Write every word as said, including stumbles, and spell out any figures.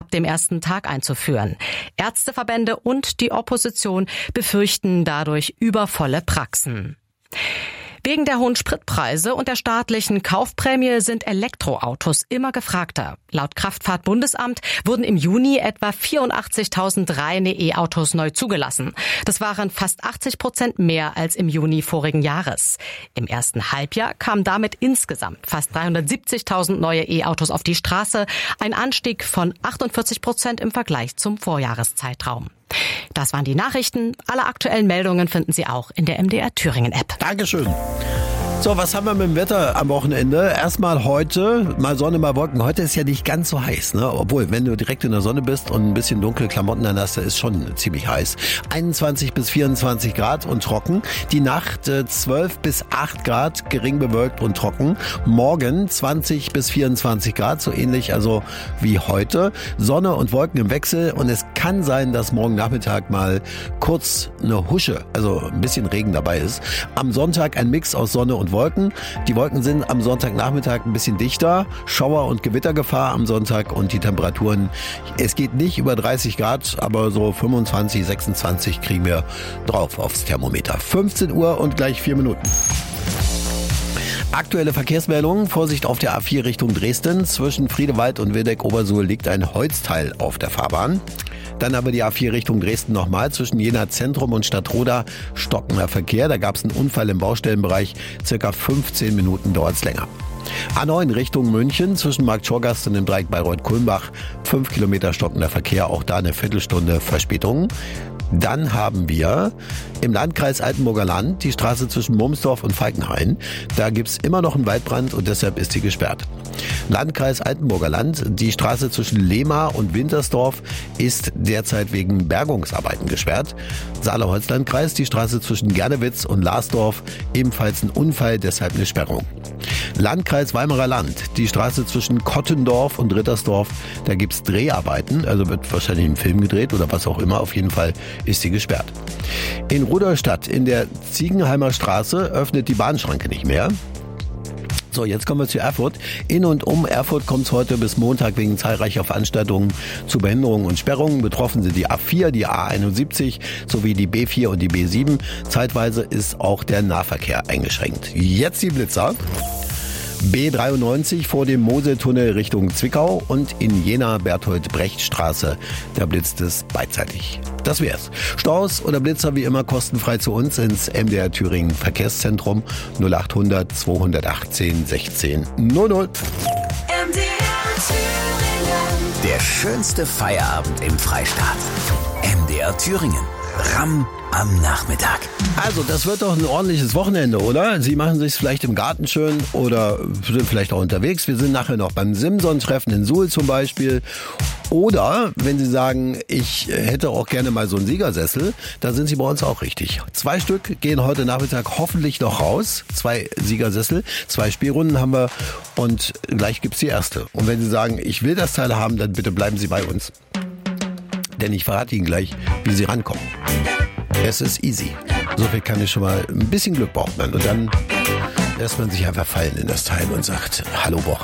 ab dem ersten Tag einzuführen. Ärzteverbände und die Opposition befürchten dadurch übervolle Praxen. Wegen der hohen Spritpreise und der staatlichen Kaufprämie sind Elektroautos immer gefragter. Laut Kraftfahrtbundesamt wurden im Juni etwa vierundachtzigtausend reine E-Autos neu zugelassen. Das waren fast achtzig Prozent mehr als im Juni vorigen Jahres. Im ersten Halbjahr kamen damit insgesamt fast dreihundertsiebzigtausend neue E-Autos auf die Straße, ein Anstieg von achtundvierzig Prozent im Vergleich zum Vorjahreszeitraum. Das waren die Nachrichten. Alle aktuellen Meldungen finden Sie auch in der M D R Thüringen App. Dankeschön. So, was haben wir mit dem Wetter am Wochenende? Erstmal heute, mal Sonne, mal Wolken. Heute ist ja nicht ganz so heiß, ne? Obwohl, wenn du direkt in der Sonne bist und ein bisschen dunkle Klamotten dann hast, ist schon ziemlich heiß. einundzwanzig bis vierundzwanzig Grad und trocken. Die Nacht äh, zwölf bis acht Grad, gering bewölkt und trocken. Morgen zwanzig bis vierundzwanzig Grad, so ähnlich also wie heute. Sonne und Wolken im Wechsel und es kann sein, dass morgen Nachmittag mal kurz eine Husche, also ein bisschen Regen dabei ist. Am Sonntag ein Mix aus Sonne und Wolken. Die Wolken sind am Sonntagnachmittag ein bisschen dichter. Schauer- und Gewittergefahr am Sonntag und die Temperaturen, es geht nicht über dreißig Grad, aber so fünfundzwanzig, sechsundzwanzig kriegen wir drauf aufs Thermometer. fünfzehn Uhr und gleich vier Minuten. Aktuelle Verkehrsmeldungen. Vorsicht auf der A vier Richtung Dresden. Zwischen Friedewald und Wildeck-Obersuhl liegt ein Holzteil auf der Fahrbahn. Dann aber die A vier Richtung Dresden nochmal. Zwischen Jena Zentrum und Stadtroda stockender Verkehr. Da gab es einen Unfall im Baustellenbereich. Circa fünfzehn Minuten dauert es länger. A neun Richtung München. Zwischen Marktschorgast und dem Dreieck Bayreuth-Kulmbach. Fünf Kilometer stockender Verkehr. Auch da eine Viertelstunde Verspätung. Dann haben wir im Landkreis Altenburger Land die Straße zwischen Mumsdorf und Falkenhain. Da gibt's immer noch einen Waldbrand und deshalb ist sie gesperrt. Landkreis Altenburger Land, die Straße zwischen Lehmar und Wintersdorf ist derzeit wegen Bergungsarbeiten gesperrt. Saale-Holz-Landkreis, die Straße zwischen Gernewitz und Larsdorf, ebenfalls ein Unfall, deshalb eine Sperrung. Landkreis Weimarer Land, die Straße zwischen Kottendorf und Rittersdorf, da gibt's Dreharbeiten, also wird wahrscheinlich ein Film gedreht oder was auch immer, auf jeden Fall ist sie gesperrt. In Rudolstadt in der Ziegenheimer Straße öffnet die Bahnschranke nicht mehr. So, jetzt kommen wir zu Erfurt. In und um Erfurt kommt es heute bis Montag wegen zahlreicher Veranstaltungen zu Behinderungen und Sperrungen. Betroffen sind die A vier, die A einundsiebzig sowie die B vier und die B sieben. Zeitweise ist auch der Nahverkehr eingeschränkt. Jetzt die Blitzer. B dreiundneunzig vor dem Moseltunnel Richtung Zwickau und in Jena Berthold-Brecht-Straße. Da blitzt es beidseitig. Das wär's. Staus oder Blitzer wie immer kostenfrei zu uns ins M D R Thüringen Verkehrszentrum null achthundert zweihundertachtzehn sechzehn null null. M D R Thüringen. Der schönste Feierabend im Freistaat. M D R Thüringen. Ramm am Nachmittag. Also, das wird doch ein ordentliches Wochenende, oder? Sie machen sich's vielleicht im Garten schön oder sind vielleicht auch unterwegs. Wir sind nachher noch beim Simson-Treffen in Suhl zum Beispiel. Oder, wenn Sie sagen, ich hätte auch gerne mal so einen Siegersessel, da sind Sie bei uns auch richtig. Zwei Stück gehen heute Nachmittag hoffentlich noch raus. Zwei Siegersessel, zwei Spielrunden haben wir und gleich gibt's die erste. Und wenn Sie sagen, ich will das Teil haben, dann bitte bleiben Sie bei uns. Denn ich verrate Ihnen gleich, wie Sie rankommen. Es ist easy. So viel kann ich schon mal, ein bisschen Glück braucht man. Und dann lässt man sich einfach fallen in das Teil und sagt, hallo Woche.